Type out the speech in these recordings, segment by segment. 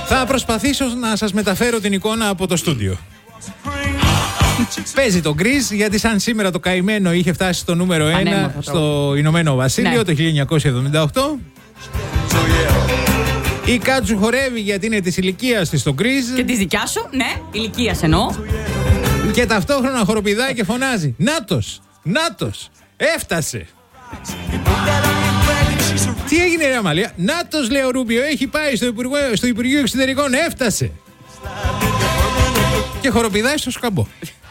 Θα προσπαθήσω να σας μεταφέρω την εικόνα από το στούντιο. Παίζει το Grease, γιατί σαν σήμερα το καημένο είχε φτάσει στο νούμερο 1 στο Ηνωμένο Βασίλειο, το 1978. Η Κάτσου χορεύει γιατί είναι της ηλικίας της στο Grease. Και της δικιά σου, ναι, ηλικίας εννοώ. Και ταυτόχρονα χοροπηδάει και φωνάζει: Νάτος, Νάτος, έφτασε. Τι έγινε ρε Αμαλία? Νάτος, λέει ο Ρούμπιο, έχει πάει στο Υπουργείο Εξωτερικών, έφτασε. Και χοροπηδάει στο σκαμπό.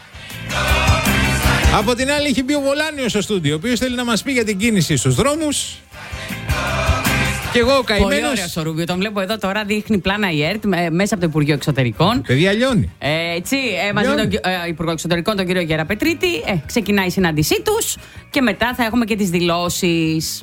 Από την άλλη έχει μπει ο Βολάνιος στο στούντιο, ο οποίος θέλει να μας πει για την κίνηση στους δρόμους. Και εγώ ο καημένος. Πολύ ωραίος ο Ρούμπιο, τον βλέπω εδώ τώρα, δείχνει πλάνα η ΕΡΤ μέσα από το Υπουργείο Εξωτερικών. Παιδιά, λιώνει. Έτσι, μαζί με τον Υπουργό Εξωτερικών, τον κύριο Γεραπετρίτη, ξεκινάει η συνάντησή τους και μετά θα έχουμε και τις δηλώσεις.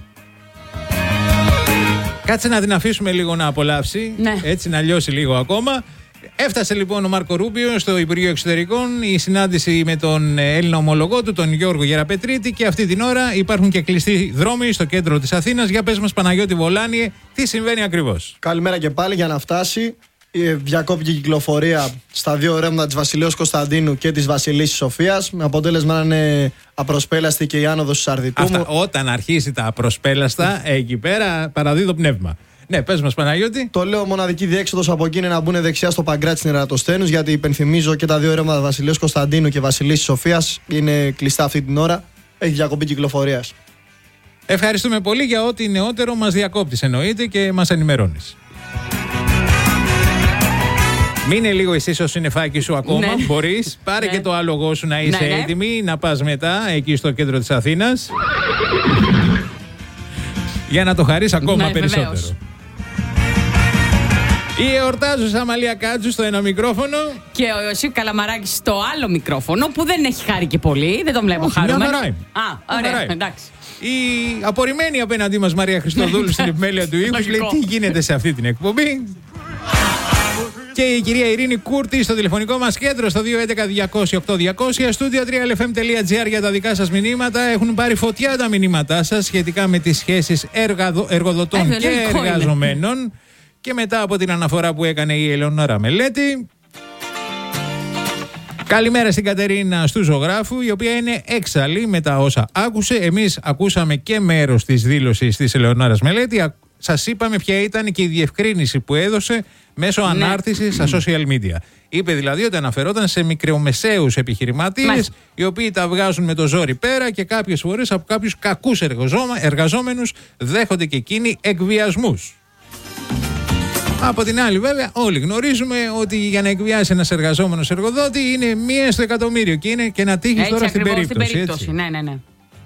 Κάτσε να την αφήσουμε λίγο να απολαύσει, ναι. Έτσι να λιώσει λίγο ακόμα. Έφτασε λοιπόν ο Μάρκο Ρούμπιο στο Υπουργείο Εξωτερικών, η συνάντηση με τον Έλληνα ομολογό του, τον Γιώργο Γεραπετρίτη, και αυτή την ώρα υπάρχουν και κλειστοί δρόμοι στο κέντρο της Αθήνας. Για πες μας, Παναγιώτη Βολάνιε, τι συμβαίνει ακριβώς? Καλημέρα και πάλι. Για να φτάσει, διακόπηκε η κυκλοφορία στα δύο ρεύματα της Βασιλέως Κωνσταντίνου και της Βασιλίσσης Σοφίας, με αποτέλεσμα να είναι απροσπέλαστη και η άνοδος του Σαρδιτούμου. Όταν αρχίσει τα απροσπέλαστα, εκεί πέρα παραδίδω πνεύμα. Ναι, πες μας, Παναγιώτη. Το λέω, μοναδική διέξοδος από εκεί είναι να μπουν δεξιά στο Παγκράτη στην Ερατοσθένους, γιατί υπενθυμίζω και τα δύο ρεύματα Βασιλέως Κωνσταντίνου και Βασιλίσσης Σοφίας είναι κλειστά αυτή την ώρα. Έχει διακοπή κυκλοφορίας. Ευχαριστούμε πολύ για ό,τι νεότερο μας διακόπτεις, εννοείται, και μας ενημερώνεις. Μείνε λίγο εσύ στο συννεφάκι σου ακόμα, ναι. Μπορείς. Πάρε και το άλογο σου να είσαι έτοιμη να πας μετά εκεί στο κέντρο της Αθήνας για να το χαρείς ακόμα περισσότερο. Βεβαίως. Η εορτάζουσα Αμαλία Κάτσου στο ένα μικρόφωνο. Και ο Ιωσήφ Καλαμαράκης στο άλλο μικρόφωνο, που δεν έχει χαρεί και πολύ. Δεν τον βλέπω χαρούμενο. Ωραία, εντάξει. Η απορριμμένη απέναντί μας Μαρία Χριστοδούλου στην επιμέλεια του ήχους λέει τι γίνεται σε αυτή την εκπομπή. Και η κυρία Ειρήνη Κούρτη στο τηλεφωνικό μας κέντρο στο 211-200-8200, studio 3lfm.gr για τα δικά σας μηνύματα. Έχουν πάρει φωτιά τα μηνύματά σας σχετικά με τις σχέσεις εργοδοτών και εργαζομένων. Και μετά από την αναφορά που έκανε η Ελεονόρα Μελέτη. Καλημέρα στην Κατερίνα στου ζωγράφου, η οποία είναι έξαλλη με τα όσα άκουσε. Εμείς ακούσαμε και μέρος της δήλωσης της Ελεονόρας Μελέτη. Σας είπαμε ποια ήταν και η διευκρίνηση που έδωσε μέσω ανάρτησης στα social media. Είπε δηλαδή ότι αναφερόταν σε μικρομεσαίους επιχειρηματίες, οι οποίοι τα βγάζουν με το ζόρι πέρα και κάποιες φορές από κάποιους κακούς εργαζόμενους δέχονται και εκείνοι εκβιασμούς. Από την άλλη, βέβαια, όλοι γνωρίζουμε ότι για να εκβιάσει ένας εργαζόμενος εργοδότη είναι μία στο εκατομμύριο και είναι και να τύχει τώρα στην περίπτωση. Έτσι. Ναι.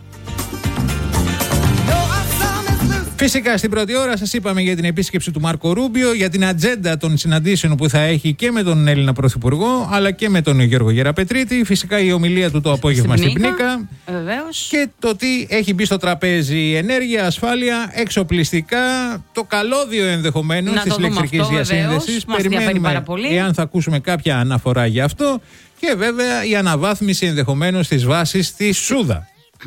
Φυσικά στην πρώτη ώρα σας είπαμε για την επίσκεψη του Μάρκο Ρούμπιο, για την ατζέντα των συναντήσεων που θα έχει και με τον Έλληνα Πρωθυπουργό αλλά και με τον Γιώργο Γεραπετρίτη. Φυσικά η ομιλία του το απόγευμα στην Πνίκα. Και το τι έχει μπει στο τραπέζι: ενέργεια, ασφάλεια, εξοπλιστικά, το καλώδιο ενδεχομένως της ηλεκτρικής διασύνδεσης. Περιμένουμε εάν θα ακούσουμε κάποια αναφορά γι' αυτό. Και βέβαια η αναβάθμιση ενδεχομένως της βάσης στη Σούδα.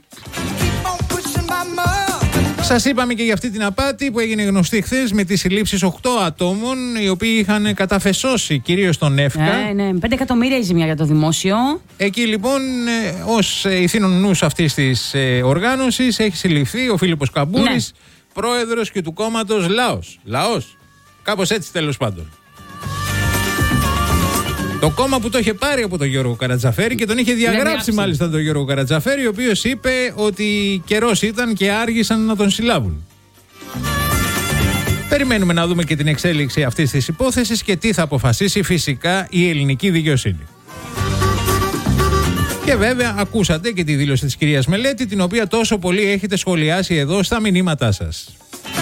Σας είπαμε και για αυτή την απάτη που έγινε γνωστή χθες με τις συλλήψεις 8 ατόμων, οι οποίοι είχαν καταφεσώσει κυρίως τον ΕΦΚΑ. Ναι, 5 εκατομμύρια η ζημιά για το δημόσιο. Εκεί λοιπόν, ως ηθήνων νους αυτής της οργάνωσης, έχει συλληφθεί ο Φίλιππος Καμπούρης, πρόεδρος και του κόμματος Λαός. Κάπως έτσι, τέλος πάντων. Το κόμμα που το είχε πάρει από τον Γιώργο Καρατζαφέρη και τον είχε διαγράψει μάλιστα τον Γιώργο Καρατζαφέρη, ο οποίος είπε ότι καιρός ήταν και άργησαν να τον συλλάβουν. Περιμένουμε να δούμε και την εξέλιξη αυτής της υπόθεσης και τι θα αποφασίσει φυσικά η ελληνική δικαιοσύνη. Και βέβαια ακούσατε και τη δήλωση της κυρίας Μελέτη, την οποία τόσο πολύ έχετε σχολιάσει εδώ στα μηνύματά σας.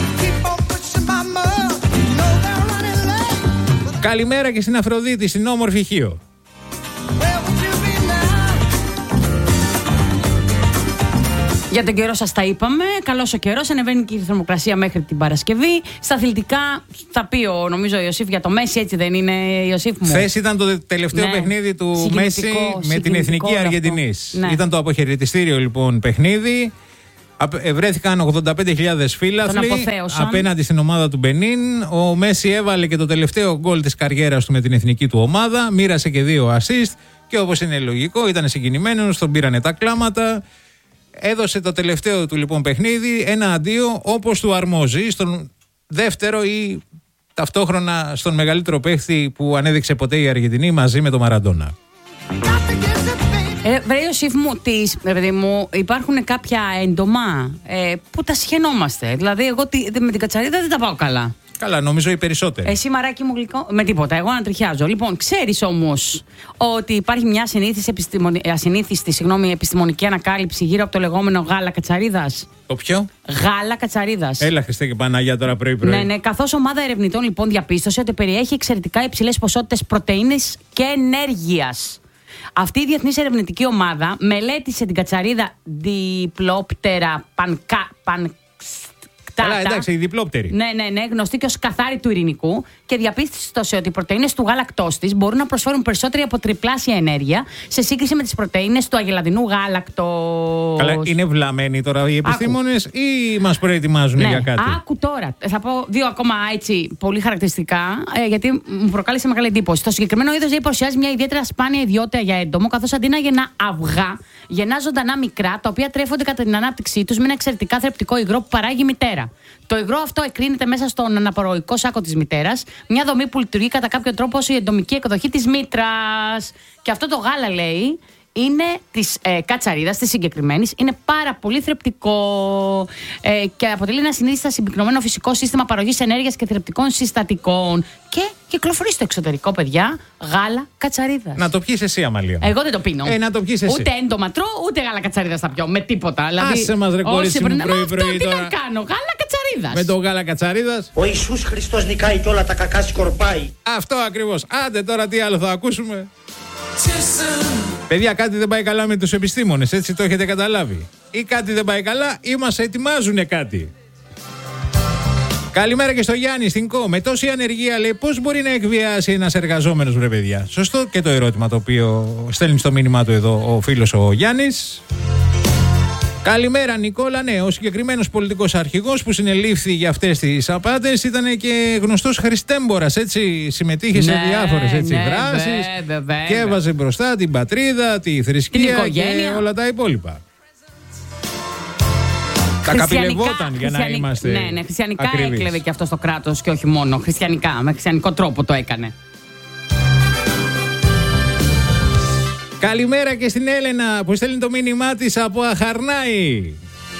Καλημέρα και στην Αφροδίτη, στην όμορφη Χίο. Για τον καιρό σας τα είπαμε. Καλός ο καιρός, ανεβαίνει και η θερμοκρασία μέχρι την Παρασκευή. Στα αθλητικά θα πει νομίζω ο Ιωσήφ για το Μέση, έτσι δεν είναι, Ιωσήφ μου? Χθες ήταν το τελευταίο παιχνίδι του Μέση με την Εθνική Αργεντινής. Ήταν το αποχαιρετιστήριο λοιπόν παιχνίδι. Βρέθηκαν 85.000 φύλαθλοι απέναντι στην ομάδα του Μπενίν. Ο Μέση έβαλε και το τελευταίο γκολ της καριέρας του με την εθνική του ομάδα. Μοίρασε και 2 assist και όπως είναι λογικό ήταν συγκινημένος, τον πήρανε τα κλάματα. Έδωσε το τελευταίο του λοιπόν παιχνίδι, ένα αντίο όπως του αρμόζει στον δεύτερο ή ταυτόχρονα στον μεγαλύτερο παίχτη που ανέδειξε ποτέ η Αργεντινή μαζί με τον Μαραντόνα. Βρε Ιωσήφ μου, παιδί μου, υπάρχουν κάποια έντομα που τα συχαινόμαστε. Δηλαδή, εγώ με την κατσαρίδα δεν τα πάω καλά. Καλά, νομίζω οι περισσότεροι. Εσύ, μαράκι μου γλυκό, με τίποτα. Εγώ ανατριχιάζω. Λοιπόν, ξέρεις όμως ότι υπάρχει μια ασυνήθιστη επιστημονική ανακάλυψη γύρω από το λεγόμενο γάλα κατσαρίδας. Το ποιο? Γάλα κατσαρίδας. Έλα, Χριστέ και Παναγιά τώρα πρωί-πρωί. Ναι, καθώς ομάδα ερευνητών λοιπόν διαπίστωσε ότι περιέχει εξαιρετικά υψηλές ποσότητες πρωτεΐνης και ενέργειας. Αυτή η διεθνής ερευνητική ομάδα μελέτησε την κατσαρίδα Διπλόπτερα Καλά, εντάξει, η διπλόπτερη. Ναι, γνωστή και ως καθάρι του ειρηνικού και διαπίστωσε ότι οι πρωτεΐνες του γάλακτός της μπορούν να προσφέρουν περισσότερη από τριπλάσια ενέργεια σε σύγκριση με τις πρωτεΐνες του αγελαδινού γάλακτος. Καλά, είναι βλαμμένοι τώρα οι επιστήμονες ή μας προετοιμάζουν για κάτι? Άκου τώρα. Θα πω 2 ακόμα έτσι πολύ χαρακτηριστικά, γιατί μου προκάλεσε μεγάλη εντύπωση. Το συγκεκριμένο είδος παρουσιάζει μια ιδιαίτερα σπάνια ιδιότητα για έντομο, καθώς αντί να γεννά αυγά, γεννά ζωντανά μικρά, τα οποία τρέφονται κατά την ανάπτυξή τους με ένα εξαιρετικά θρεπτικό υγρό που παράγει η μητέρα. Το υγρό αυτό εκρίνεται μέσα στον αναπαραγωγικό σάκο της μητέρας, μια δομή που λειτουργεί κατά κάποιο τρόπο ως η εντομική εκδοχή της μήτρας. Και αυτό το γάλα, λέει, είναι της κατσαρίδας, της συγκεκριμένης, είναι πάρα πολύ θρεπτικό και αποτελεί ένα συνήθιστα συμπυκνωμένο φυσικό σύστημα παραγωγής ενέργειας και θρεπτικών συστατικών. Και κυκλοφορεί στο εξωτερικό, παιδιά, γάλα κατσαρίδας. Να το πιείς εσύ, Αμαλία. Εγώ δεν το πίνω. Να το πιείς εσύ. Ούτε έντομα τρώω, ούτε γάλα κατσαρίδας θα πιω. Με τίποτα. Δηλαδή, άσε μας ρε κορίτσι μου πρωί-πρωί τώρα. Τι να κάνω, γάλα κατσαρίδας. Με το γάλα κατσαρίδας. Ο Ιησούς Χριστός νικάει και όλα τα κακά σκορπάει. Αυτό ακριβώς. Άντε τώρα τι άλλο θα ακούσουμε. Παιδιά, κάτι δεν πάει καλά με τους επιστήμονες, έτσι το έχετε καταλάβει? Ή κάτι δεν πάει καλά ή μας ετοιμάζουνε κάτι. Καλημέρα και στο Γιάννη στην ΚΟ. Με τόση ανεργία, λέει, πώς μπορεί να εκβιάσει ένας εργαζόμενος, βρε παιδιά? Σωστό και το ερώτημα το οποίο στέλνει στο μήνυμά του εδώ ο φίλος ο Γιάννης. Καλημέρα Νικόλα, ναι, ο συγκεκριμένος πολιτικός αρχηγός που συνελήφθη για αυτές τις απάτες ήταν και γνωστός Χριστέμπορας, έτσι, συμμετείχε σε διάφορες δράσεις και έβαζε μπροστά την πατρίδα, τη θρησκεία και όλα τα υπόλοιπα. Τα καπηλευόταν για να είμαστε Ναι, χριστιανικά ακριβείς. Έκλεβε και αυτό στο κράτος και όχι μόνο χριστιανικά, με χριστιανικό τρόπο το έκανε. Καλημέρα και στην Έλενα που στέλνει το μήνυμά της από Αχαρνάη.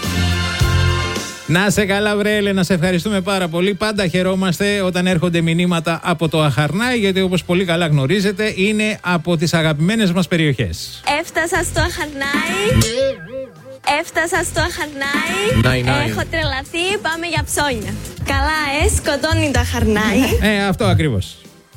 Να σε καλά βρε Έλενα, σε ευχαριστούμε πάρα πολύ. Πάντα χαιρόμαστε όταν έρχονται μηνύματα από το Αχαρνάη, γιατί όπως πολύ καλά γνωρίζετε είναι από τις αγαπημένες μας περιοχές. Έφτασα στο Αχαρνάη. Έχω τρελαθεί, πάμε για ψώνια. Καλά, σκοτώνει το Αχαρνάη. Αυτό ακριβώς.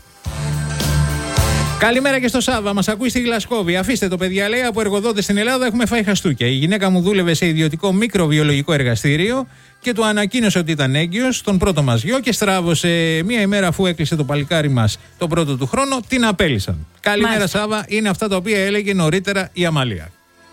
Καλημέρα και στο Σάβα, μας ακούει στη Γλασκόβη. Αφήστε το, παιδιά, λέει, από εργοδότες στην Ελλάδα έχουμε φάει χαστούκια. Η γυναίκα μου δούλευε σε ιδιωτικό μικροβιολογικό εργαστήριο και του ανακοίνωσε ότι ήταν έγκυος τον πρώτο μας γιο και στράβωσε μία ημέρα αφού έκλεισε το παλικάρι μας το πρώτο του χρόνο. Την απέλυσαν. Καλημέρα, Σάβα, είναι αυτά τα οποία έλεγε νωρίτερα η Αμαλία.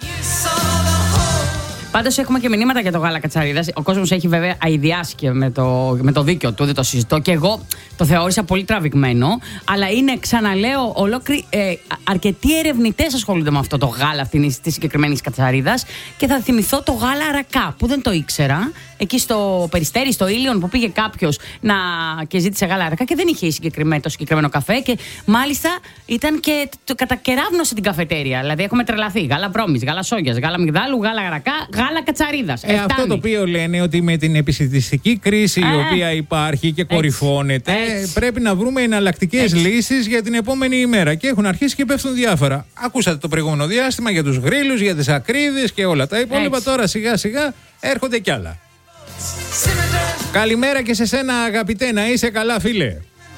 Πάντως έχουμε και μηνύματα για το γάλα κατσαρίδας. Ο κόσμος έχει βέβαια αηδιάσει και με το δίκιο του, δεν το συζητώ. Και εγώ το θεώρησα πολύ τραβηγμένο. Αλλά είναι, ξαναλέω, αρκετοί ερευνητές ασχολούνται με αυτό το γάλα αυτή τη συγκεκριμένη κατσαρίδα. Και θα θυμηθώ το γάλα αρακά που δεν το ήξερα. Εκεί στο Περιστέρι, στο Ήλιον, που πήγε κάποιος και ζήτησε γάλα αρακά και δεν είχε το συγκεκριμένο καφέ. Και μάλιστα ήταν και κατακεράβνωσε την καφετέρια. Δηλαδή έχουμε τρελαθεί. Γάλα βρώμης, γάλα σόγιας, γάλα μυγδάλου, γάλα αρακά. Γάλα κατσαρίδας. Αυτό το οποίο λένε ότι με την επιστημιστική κρίση η οποία υπάρχει και κορυφώνεται, πρέπει να βρούμε εναλλακτικές λύσεις για την επόμενη ημέρα. Και έχουν αρχίσει και πέφτουν διάφορα. Ακούσατε το προηγούμενο διάστημα για τους γρίλους, για τις ακρίδες και όλα τα υπόλοιπα. Τώρα σιγά σιγά έρχονται κι άλλα. Καλημέρα και σε σένα, αγαπητέ, να είσαι καλά, φίλε.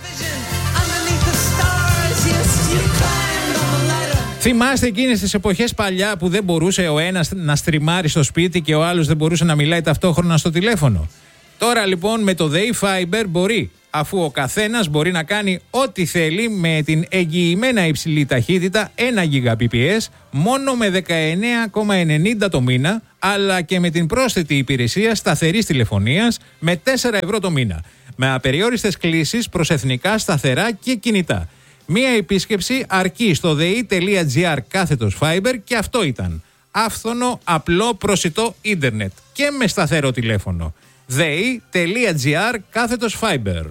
Θυμάστε εκείνες τις εποχές παλιά που δεν μπορούσε ο ένας να στριμάρει στο σπίτι και ο άλλος δεν μπορούσε να μιλάει ταυτόχρονα στο τηλέφωνο? Τώρα λοιπόν με το Day Fiber μπορεί, αφού ο καθένας μπορεί να κάνει ό,τι θέλει με την εγγυημένα υψηλή ταχύτητα 1 Gbps μόνο με 19,90 το μήνα, αλλά και με την πρόσθετη υπηρεσία σταθερής τηλεφωνίας με 4 ευρώ το μήνα. Με απεριόριστες κλήσεις προς εθνικά, σταθερά και κινητά. Μία επίσκεψη αρκεί στο dei.gr/fiber και αυτό ήταν. Άφθονο, απλό, προσιτό ίντερνετ και με σταθερό τηλέφωνο. dei.gr/fiber.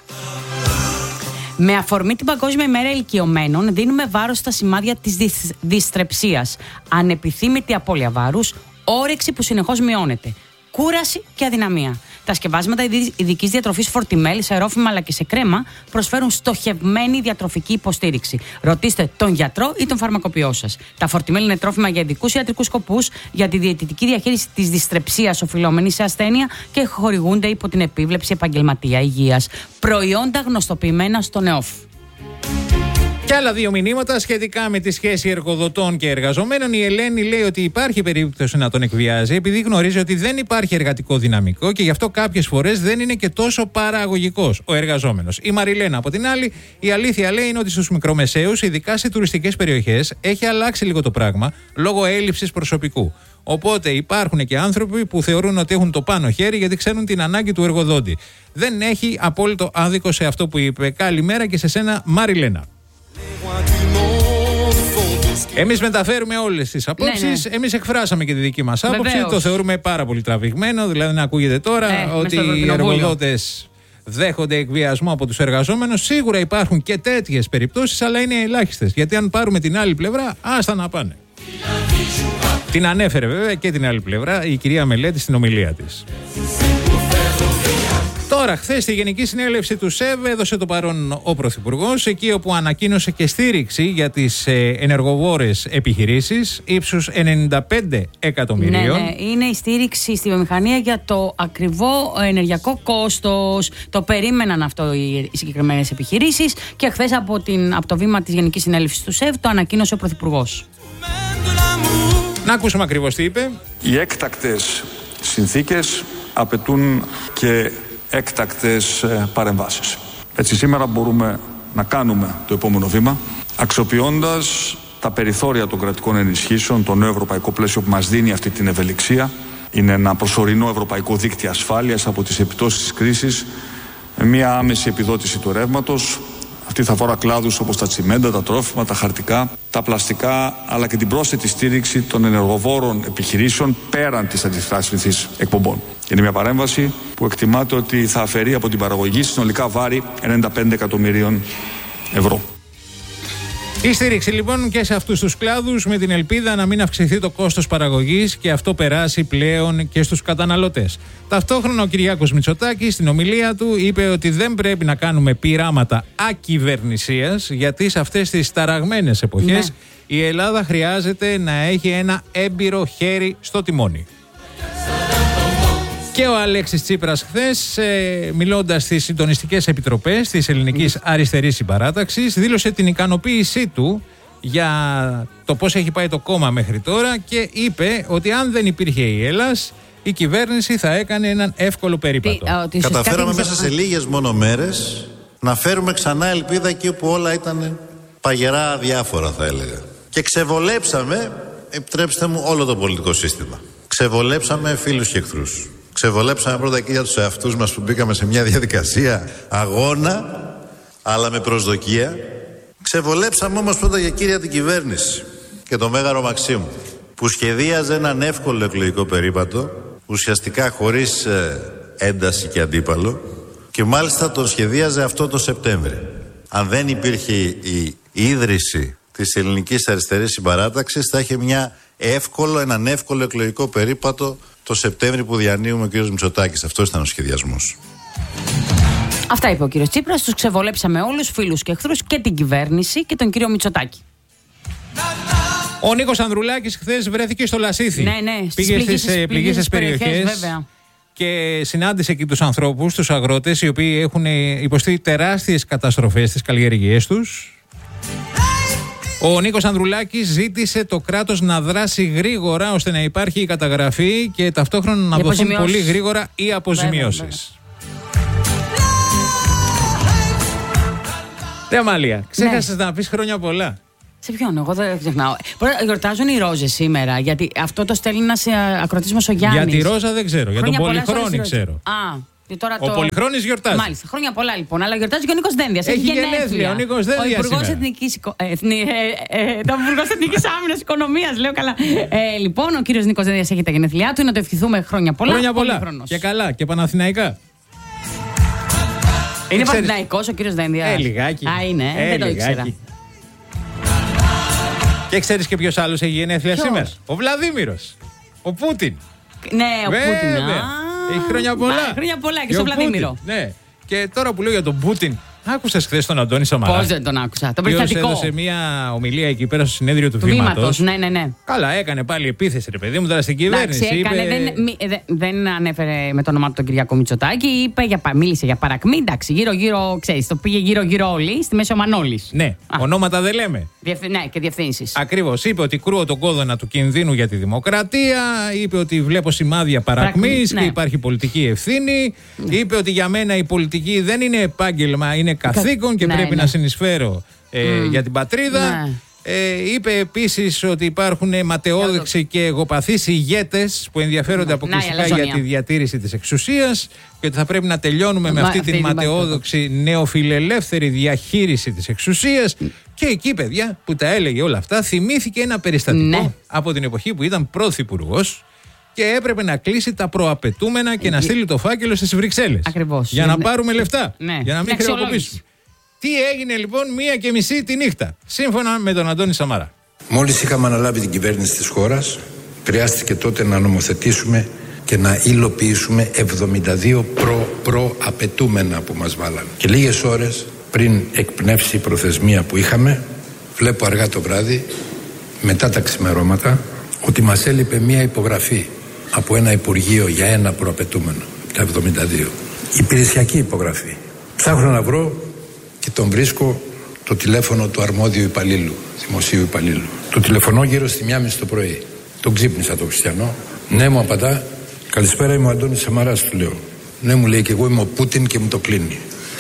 Με αφορμή την Παγκόσμια ημέρα ηλικιωμένων, δίνουμε βάρος στα σημάδια της δυστρεψίας. Ανεπιθύμητη απώλεια βάρους, όρεξη που συνεχώς μειώνεται, κούραση και αδυναμία. Τα σκευάσματα ειδικής διατροφής Fortimel σε ρόφημα αλλά και σε κρέμα προσφέρουν στοχευμένη διατροφική υποστήριξη. Ρωτήστε τον γιατρό ή τον φαρμακοποιό σας. Τα Fortimel είναι τρόφιμα για ειδικούς ιατρικούς σκοπούς, για τη διαιτητική διαχείριση της δυστρεψίας οφειλόμενη σε ασθένεια και χορηγούνται υπό την επίβλεψη επαγγελματία υγείας. Προϊόντα γνωστοποιημένα στο ΝΕΟΦ. Και άλλα 2 μηνύματα σχετικά με τη σχέση εργοδοτών και εργαζομένων. Η Ελένη λέει ότι υπάρχει περίπτωση να τον εκβιάζει επειδή γνωρίζει ότι δεν υπάρχει εργατικό δυναμικό και γι' αυτό κάποιες φορές δεν είναι και τόσο παραγωγικός ο εργαζόμενος. Η Μαριλένα, από την άλλη, η αλήθεια λέει είναι ότι στους μικρομεσαίους, ειδικά σε τουριστικές περιοχές, έχει αλλάξει λίγο το πράγμα λόγω έλλειψης προσωπικού. Οπότε υπάρχουν και άνθρωποι που θεωρούν ότι έχουν το πάνω χέρι γιατί ξέρουν την ανάγκη του εργοδότη. Δεν έχει απόλυτο άδικο σε αυτό που είπε. Καλημέρα και σε σένα, Μαριλένα. Εμείς μεταφέρουμε όλες τις απόψεις. Ναι. Εμείς εκφράσαμε και τη δική μας άποψη. Βεβαίως. Το θεωρούμε πάρα πολύ τραβηγμένο. Δηλαδή, να ακούγεται τώρα ότι οι εργοδότες δέχονται εκβιασμό από τους εργαζόμενους. Σίγουρα υπάρχουν και τέτοιες περιπτώσεις, αλλά είναι ελάχιστες. Γιατί αν πάρουμε την άλλη πλευρά, άστα να πάνε. Την ανέφερε βέβαια και την άλλη πλευρά η κυρία Μελέτη στην ομιλία της. Τώρα, χθες στη Γενική Συνέλευση του ΣΕΒ έδωσε το παρόν ο Πρωθυπουργός, εκεί όπου ανακοίνωσε και στήριξη για τις ενεργοβόρες επιχειρήσεις ύψους 95 εκατομμυρίων. Ναι, είναι η στήριξη στη βιομηχανία για το ακριβό ενεργειακό κόστος. Το περίμεναν αυτό οι συγκεκριμένες επιχειρήσεις και χθες από το βήμα της Γενικής Συνέλευσης του ΣΕΒ το ανακοίνωσε ο Πρωθυπουργός. Να ακούσουμε ακριβώς τι είπε. Οι έκτακτες συνθήκες απαιτούν και έκτακτες παρεμβάσεις. Έτσι σήμερα μπορούμε να κάνουμε το επόμενο βήμα αξιοποιώντας τα περιθώρια των κρατικών ενισχύσεων, το νέο ευρωπαϊκό πλαίσιο που μας δίνει αυτή την ευελιξία. Είναι ένα προσωρινό ευρωπαϊκό δίκτυο ασφάλειας από τις επιπτώσεις της κρίσης, με μια άμεση επιδότηση του ρεύματος. Αυτή θα αφορά κλάδους όπως τα τσιμέντα, τα τρόφιμα, τα χαρτικά, τα πλαστικά, αλλά και την πρόσθετη στήριξη των ενεργοβόρων επιχειρήσεων πέραν της αντιστάσιμης εκπομπών. Είναι μια παρέμβαση που εκτιμάται ότι θα αφαιρεί από την παραγωγή συνολικά βάρη 95 εκατομμυρίων ευρώ. Η στήριξη λοιπόν και σε αυτούς τους κλάδους με την ελπίδα να μην αυξηθεί το κόστος παραγωγής και αυτό περάσει πλέον και στους καταναλωτές. Ταυτόχρονα ο Κυριάκος Μητσοτάκης στην ομιλία του είπε ότι δεν πρέπει να κάνουμε πειράματα ακυβερνησίας γιατί σε αυτές τις ταραγμένες εποχές η Ελλάδα χρειάζεται να έχει ένα έμπειρο χέρι στο τιμόνι. Και ο Αλέξης Τσίπρας χθες, μιλώντας στις συντονιστικές επιτροπές της Ελληνικής Αριστερής Συμπαράταξης, δήλωσε την ικανοποίησή του για το πώς έχει πάει το κόμμα μέχρι τώρα και είπε ότι αν δεν υπήρχε η Ελλάς, η κυβέρνηση θα έκανε έναν εύκολο περίπατο. Καταφέραμε μέσα σε λίγες μόνο μέρες να φέρουμε ξανά ελπίδα εκεί όπου όλα ήταν παγερά αδιάφορα, θα έλεγα. Και ξεβολέψαμε, επιτρέψτε μου, όλο το πολιτικό σύστημα. Ξεβολέψαμε φίλους και εχθρούς. Ξεβολέψαμε πρώτα και για τους εαυτούς μας που μπήκαμε σε μια διαδικασία αγώνα, αλλά με προσδοκία. Ξεβολέψαμε όμως πρώτα για κύρια την κυβέρνηση και τον Μέγαρο Μαξίμου, που σχεδίαζε έναν εύκολο εκλογικό περίπατο, ουσιαστικά χωρίς ένταση και αντίπαλο, και μάλιστα τον σχεδίαζε αυτό το Σεπτέμβρη. Αν δεν υπήρχε η ίδρυση της Ελληνικής Αριστερής Συμπαράταξης, θα είχε έναν εύκολο εκλογικό περίπατο το Σεπτέμβρη που διανύουμε ο κ. Μητσοτάκης. Αυτός ήταν ο σχεδιασμός. Αυτά είπε ο κ. Τσίπρας. Τους ξεβολέψαμε όλους, φίλους και εχθρούς, και την κυβέρνηση και τον κ. Μητσοτάκη. Ο Νίκος Ανδρουλάκης χθες βρέθηκε στο Λασίθι. Ναι, πήγε στις πληγείς περιοχές βέβαια. Και συνάντησε εκεί τους ανθρώπους, τους αγρότες, οι οποίοι έχουν υποστεί τεράστιες καταστροφές στις καλλιεργίες τους. Ο Νίκος Ανδρουλάκης ζήτησε το κράτος να δράσει γρήγορα ώστε να υπάρχει η καταγραφή και ταυτόχρονα να δοθούν πολύ γρήγορα οι αποζημιώσεις. Ρε Αμάλια, ξέχασες να πεις χρόνια πολλά. Σε ποιον, εγώ δεν ξεχνάω. Γιορτάζουν οι Ρόζες σήμερα, γιατί αυτό το στέλνει ένας ακροατής μας ο Γιάννης. Για τη Ρόζα δεν ξέρω, για τον Πολυχρόνη ξέρω. Τώρα ο Πολυχρόνης γιορτάζει. Μάλιστα, χρόνια πολλά λοιπόν. Αλλά γιορτάζει και ο Νίκος Δένδιας. Έχει γενέθλια. Ο Νίκος Δένδιας. Ο Υπουργός Εθνικής Άμυνας Οικονομίας, λέω καλά. Λοιπόν, ο κύριος Νίκος Δένδιας έχει τα γενέθλιά του. Να το ευχηθούμε χρόνια πολλά. Χρόνια πολλά. Και καλά. Και Παναθηναϊκά. Είναι Παναθηναϊκός ο κύριος Δένδιας. Λιγάκι. Α, είναι. Δεν το ήξερα. Και ξέρεις και ποιος άλλος έχει γενέθλια σήμερα? Ο Βλαδίμηρος. Ο Πούτιν. Ναι, ο Πούτιν. Έχει χρόνια πολλά. Χρόνια πολλά και στο Βλαδίμηρο. Ναι. Και τώρα που λέω για τον Πούτιν, άκουσες χθες τον Αντώνη Σαμαρά? Πώς δεν τον άκουσα? Τον περιστατικό. Έδωσε μια ομιλία εκεί πέρα στο συνέδριο του Βήματος. Ναι. Καλά, έκανε πάλι επίθεση, ρε παιδί μου, τώρα στην κυβέρνηση. Δεν ανέφερε με το όνομά του τον Κυριάκο Μητσοτάκη. Μίλησε για παρακμή. Εντάξει, γύρω-γύρω, ξέρεις, το πήγε γύρω-γύρω όλοι. Στη μέση ο Μανώλης. Ναι, ονόματα δεν λέμε. Ναι, και διευθύνσεις. Ακριβώς. Είπε ότι κρούω τον κόδωνα του κινδύνου για τη δημοκρατία. Είπε ότι βλέπω σημάδια παρακμής και υπάρχει πολιτική ευθύνη. Είπε ότι για μένα η πολιτική δεν είναι επάγγελμα, είναι καθήκον και πρέπει να συνεισφέρω για την πατρίδα. Είπε επίσης ότι υπάρχουν ματαιόδοξοι και εγωπαθείς ηγέτες που ενδιαφέρονται αποκλειστικά για τη διατήρηση της εξουσίας και ότι θα πρέπει να τελειώνουμε με αυτή την ματαιόδοξη νεοφιλελεύθερη διαχείριση της εξουσίας. Και εκεί, παιδιά, που τα έλεγε όλα αυτά, θυμήθηκε ένα περιστατικό από την εποχή που ήταν πρωθυπουργός και έπρεπε να κλείσει τα προαπαιτούμενα και να στείλει το φάκελο στις Βρυξέλλες. Ακριβώς. Για να πάρουμε λεφτά. Για να μην χρεοκοπήσουμε. Τι έγινε λοιπόν 1:30 τη νύχτα, σύμφωνα με τον Αντώνη Σαμαρά? Μόλις είχαμε αναλάβει την κυβέρνηση της χώρας, χρειάστηκε τότε να νομοθετήσουμε και να υλοποιήσουμε 72 προαπαιτούμενα που μας βάλανε. Και λίγες ώρες πριν εκπνεύσει η προθεσμία που είχαμε, βλέπω αργά το βράδυ, μετά τα ξημερώματα, ότι μας έλειπε μία υπογραφή από ένα υπουργείο για ένα προαπαιτούμενο, τα 72. Υπηρεσιακή υπογραφή. Ψάχνω να βρω και τον βρίσκω το τηλέφωνο του αρμόδιου υπαλλήλου, δημοσίου υπαλλήλου. Το τηλεφωνώ γύρω στη 1:30 το πρωί. Τον ξύπνησα τον Χριστιανό. Ναι, μου απαντά. Καλησπέρα, είμαι ο Αντώνης Σαμαράς, του λέω. Ναι, μου λέει, και εγώ είμαι ο Πούτιν και μου το κλείνει.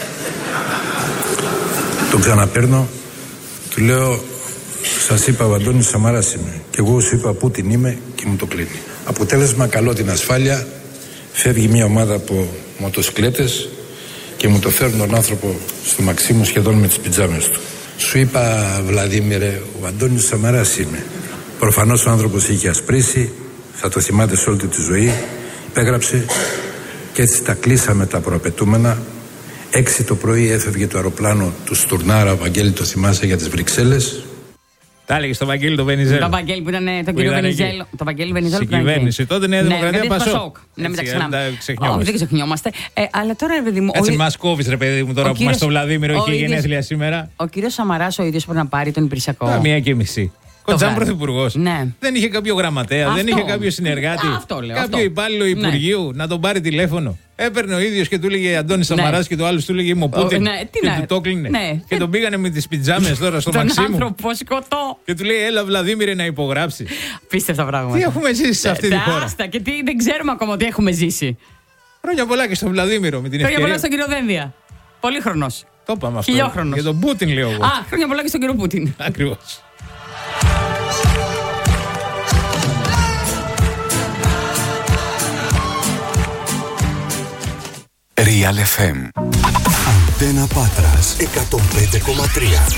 Τον ξαναπαίρνω. Του λέω, σας είπα ο Αντώνης Σαμαράς είμαι. Και εγώ σου είπα Πούτιν είμαι και μου το κλείνει. Αποτέλεσμα, καλώ την ασφάλεια. Φεύγει μια ομάδα από μοτοσυκλέτες και μου το φέρνουν τον άνθρωπο στο μαξί μου σχεδόν με τις πιτζάμες του. Σου είπα, Βλαδίμηρε, ο Αντώνης Σαμαράς είμαι. Προφανώς ο άνθρωπος είχε ασπρίσει, θα το θυμάται σε όλη του τη ζωή. Υπέγραψε και έτσι τα κλείσαμε τα προαπαιτούμενα. 6 το πρωί έφευγε το αεροπλάνο του Στουρνάρα, Βαγγέλη, το θυμάσαι, για τις Βρυξέλλες. Τα έλεγε στο Βαγγέλη το Βενιζέλο. Το Βαγγέλη που ήταν τον κύριο Βενιζέλο. Το Βαγγέλη Βενιζέλο στην κυβέρνηση. Τότε Νέα Δημοκρατία, Πασόκ. Ναι, μην τα ξεχνάμε. Δεν ξεχνιόμαστε. Αλλά τώρα, ρε παιδί μου. Έτσι μας κόβεις, ρε παιδί μου, τώρα που είμαστε στο Βλαδίμηρο, έχει γενέθλια σήμερα. Ο κύριος Σαμαράς ο ίδιος πρέπει να πάρει τον υπηρεσιακό. 1:30. Κοντζάν πρωθυπουργός. Ναι. Δεν είχε κάποιο γραμματέα, δεν είχε κάποιο συνεργάτη, κάποιο υπάλληλο υπουργείου να τον πάρει τηλέφωνο. Έπαιρνε ο ίδιος και του έλεγε Αντώνης Σαμαράς και το άλλο του έλεγε Είμαι ο Πούτιν. Και του το κλείνε. Και τον πήγανε με τις πιτζάμες τώρα στο Μαξίμου. Τον άνθρωπο σκοτώ. Και του λέει Έλα, Βλαδίμηρε, να υπογράψει. Πίστευτα πράγματα. Τι έχουμε ζήσει σε αυτή τη χώρα. Άστα, και δεν ξέρουμε ακόμα τι έχουμε ζήσει. Χρόνια πολλά και στον Βλαδίμηρο με την ευκαιρία. Χρόνια πολλά στον κύριο Δένδια. Πολύχρονος. Το είπαμε αυτό. Χιλιόχρονος. Για τον Πούτιν λέω εγώ. Χρόνια πολλά και στον κύριο Πούτιν. Ακριβώς. Real FM. Αντένα Πάτρας 105,3.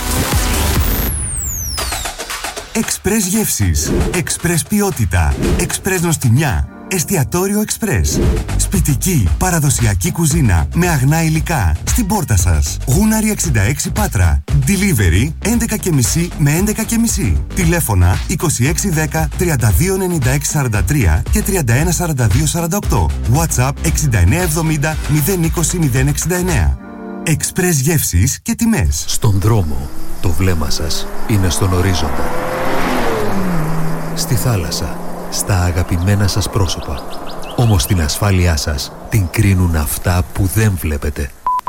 Εξπρές γεύσεις, εξπρές ποιότητα, εξπρές νοστιμιά, εστιατόριο εξπρές. Σπιτική, παραδοσιακή κουζίνα με αγνά υλικά στην πόρτα σας. Γούναρη 66 Πάτρα. Delivery 11.30 με 11.30. Τηλέφωνα 2610 329643 και 314248. WhatsApp 6970 020 069. Εξπρές γεύσεις και τιμές. Στον δρόμο το βλέμμα σας είναι στον ορίζοντα. Στη θάλασσα, στα αγαπημένα σας πρόσωπα. Όμως την ασφάλειά σας την κρίνουν αυτά που δεν βλέπετε.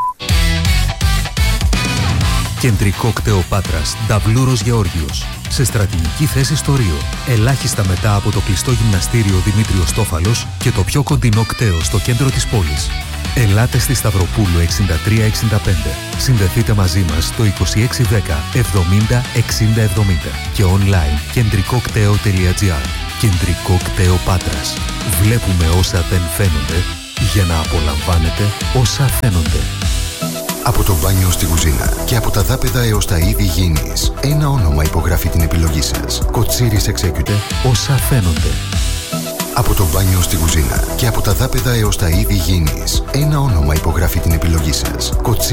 Κεντρικό κτέο Πάτρας, Νταβλούρος Γεώργιος. Σε στρατηγική θέση στο Ρίο. Ελάχιστα μετά από το κλειστό γυμναστήριο Δημήτριος Τόφαλος και το πιο κοντινό κτέο στο κέντρο της πόλης. Ελάτε στη Σταυροπούλου 6365. Συνδεθείτε μαζί μας στο 2610 70 60 70 και online κεντρικοκτέο.gr. Κεντρικό Κτέο Πάτρας. Βλέπουμε όσα δεν φαίνονται για να απολαμβάνετε όσα φαίνονται. Από το μπάνιο στη κουζίνα και από τα δάπεδα έως τα είδη γήινης, ένα όνομα υπογράφει την επιλογή σας. Κοτσίρις Executive. Όσα φαίνονται. Από το μπάνιο στη κουζίνα και από τα δάπεδα έως τα είδη γήινης, ένα όνομα υπογράφει την επιλογή σας.